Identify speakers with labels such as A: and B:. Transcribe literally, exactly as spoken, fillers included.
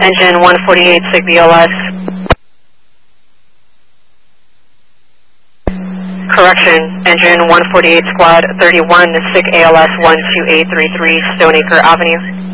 A: Engine one forty-eight, SIG B L S. Correction, Engine one forty-eight, Squad thirty-one, SIG A L S one two eight three three, Stoneacre Avenue.